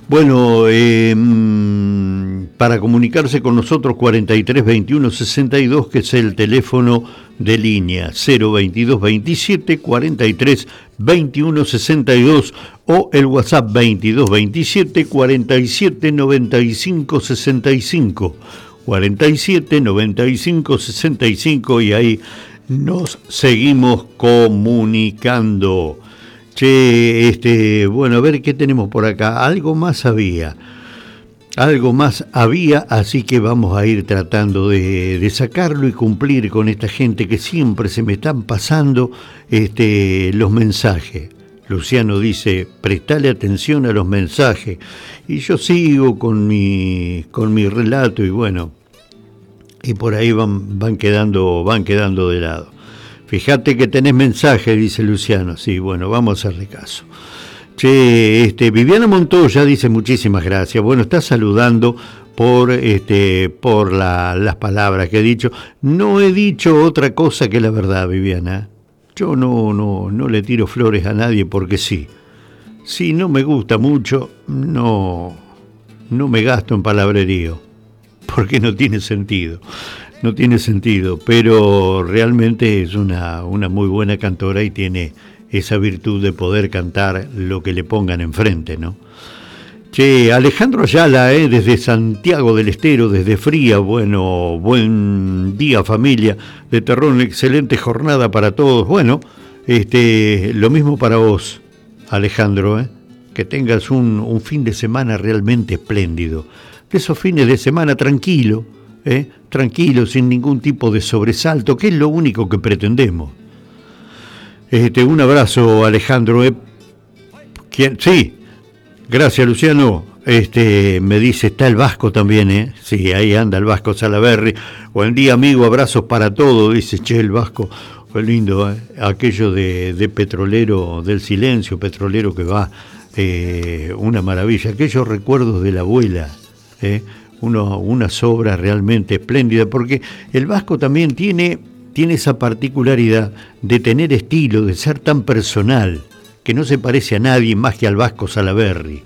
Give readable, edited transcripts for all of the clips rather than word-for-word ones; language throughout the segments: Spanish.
Bueno, para comunicarse con nosotros 43 21 62, que es el teléfono de línea 022 27 43 21 62, o el WhatsApp 22 27 47 95 65 47 95 65, y ahí nos seguimos comunicando. Che, bueno, a ver qué tenemos por acá. Algo más había, así que vamos a ir tratando de sacarlo y cumplir con esta gente que siempre se me están pasando los mensajes. Luciano dice, prestale atención a los mensajes, y yo sigo con mi relato, y bueno, y por ahí van quedando de lado. Fíjate que tenés mensaje, dice Luciano. Sí, bueno, vamos a hacerle caso. Che, Viviana Montoya dice muchísimas gracias. Bueno, está saludando por las palabras que he dicho. No he dicho otra cosa que la verdad, Viviana. Yo no le tiro flores a nadie porque sí. Si no me gusta mucho, no me gasto en palabrerío, porque no tiene sentido. No tiene sentido, pero realmente es una muy buena cantora y tiene esa virtud de poder cantar lo que le pongan enfrente, ¿no? Che, Alejandro Ayala, desde Santiago del Estero, desde Fría, bueno, buen día familia de Terrón, excelente jornada para todos. Bueno, lo mismo para vos, Alejandro, que tengas un fin de semana realmente espléndido, de esos fines de semana tranquilo, sin ningún tipo de sobresalto, que es lo único que pretendemos. Un abrazo, Alejandro. Sí, gracias, Luciano. Me dice, está el Vasco también, Sí, ahí anda el Vasco Salaberry. Buen día, amigo, abrazos para todos, dice, che, el Vasco. Fue lindo, aquello de petrolero, del silencio petrolero que va, una maravilla. Aquellos recuerdos de la abuela, unas obras realmente espléndidas, porque el Vasco también tiene esa particularidad de tener estilo, de ser tan personal, que no se parece a nadie más que al Vasco Salaberry,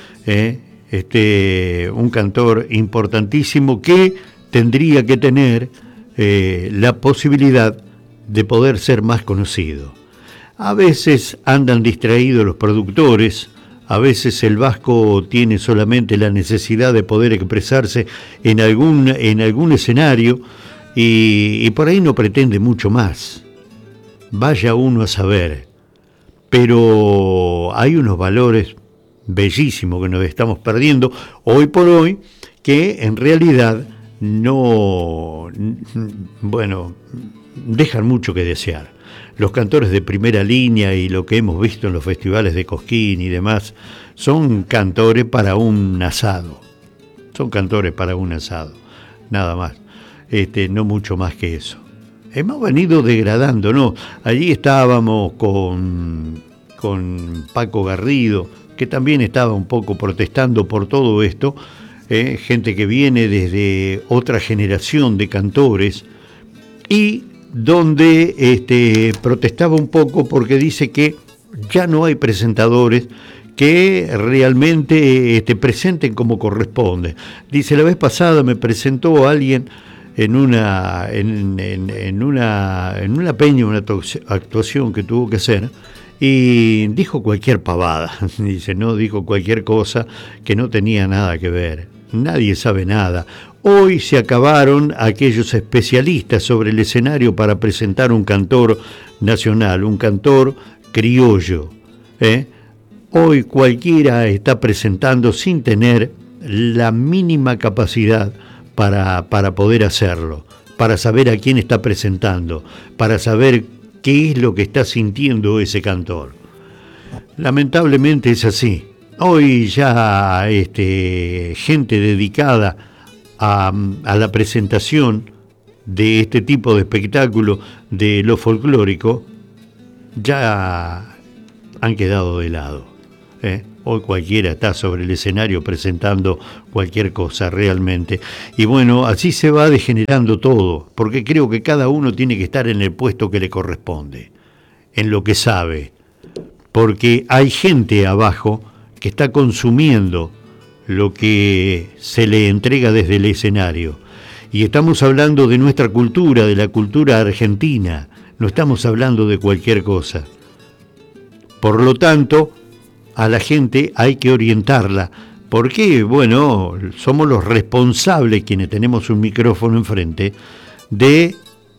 un cantor importantísimo que tendría que tener la posibilidad de poder ser más conocido. A veces andan distraídos los productores. A veces el Vasco tiene solamente la necesidad de poder expresarse en algún escenario y por ahí no pretende mucho más. Vaya uno a saber. Pero hay unos valores bellísimos que nos estamos perdiendo hoy por hoy, que en realidad dejan mucho que desear. Los cantores de primera línea y lo que hemos visto en los festivales de Cosquín y demás son cantores para un asado. Nada más. No mucho más que eso. Hemos venido degradando, ¿no? Allí estábamos con Paco Garrido, que también estaba un poco protestando por todo esto. Gente que viene desde otra generación de cantores y donde protestaba un poco porque dice que ya no hay presentadores que realmente presenten como corresponde. Dice, la vez pasada me presentó alguien en una peña, una actuación que tuvo que hacer, y dijo cualquier pavada. Dice, no, dijo cualquier cosa que no tenía nada que ver. Nadie sabe nada. Hoy se acabaron aquellos especialistas sobre el escenario para presentar un cantor nacional, un cantor criollo. Hoy cualquiera está presentando sin tener la mínima capacidad para poder hacerlo, para saber a quién está presentando, para saber qué es lo que está sintiendo ese cantor. Lamentablemente es así. Hoy ya gente dedicada a la presentación de este tipo de espectáculo de lo folclórico ya han quedado de lado. Hoy cualquiera está sobre el escenario presentando cualquier cosa realmente. Y bueno, así se va degenerando todo, porque creo que cada uno tiene que estar en el puesto que le corresponde, en lo que sabe, porque hay gente abajo que está consumiendo lo que se le entrega desde el escenario. Y estamos hablando de nuestra cultura, de la cultura argentina, no estamos hablando de cualquier cosa. Por lo tanto, a la gente hay que orientarla, porque, bueno, somos los responsables, quienes tenemos un micrófono enfrente, de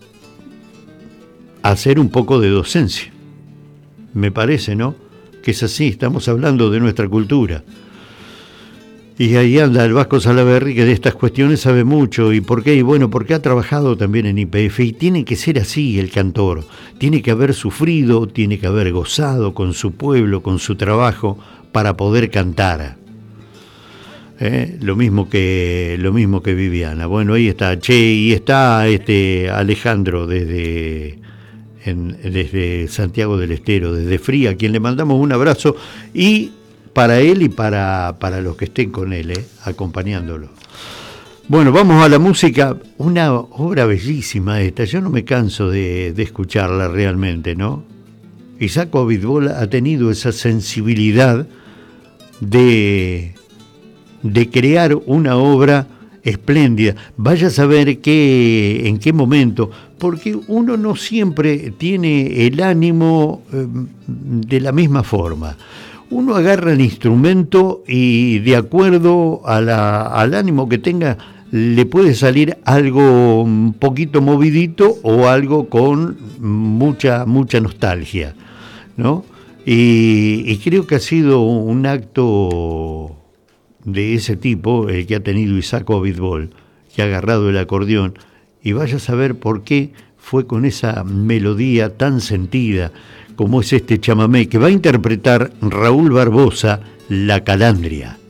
hacer un poco de docencia. Me parece, ¿no? Que es así, estamos hablando de nuestra cultura. Y ahí anda el Vasco Salaverry, que de estas cuestiones sabe mucho. ¿Y por qué? Y bueno, porque ha trabajado también en YPF, y tiene que ser así el cantor. Tiene que haber sufrido, tiene que haber gozado con su pueblo, con su trabajo, para poder cantar. Lo mismo que Viviana. Bueno, ahí está. Che, y está Alejandro desde Santiago del Estero, desde Fría, a quien le mandamos un abrazo, y para él y para los que estén con él, acompañándolo. Bueno, vamos a la música, una obra bellísima esta, yo no me canso de escucharla realmente, ¿no? Isaac Abitbol ha tenido esa sensibilidad de crear una obra espléndida. Vaya a saber en qué momento, porque uno no siempre tiene el ánimo de la misma forma. Uno agarra el instrumento y de acuerdo al ánimo que tenga, le puede salir algo un poquito movidito o algo con mucha nostalgia, ¿no? Y creo que ha sido un acto de ese tipo el que ha tenido Isaac Abitbol, que ha agarrado el acordeón, y vaya a saber por qué fue con esa melodía tan sentida como es este chamamé que va a interpretar Raúl Barbosa, La Calandria.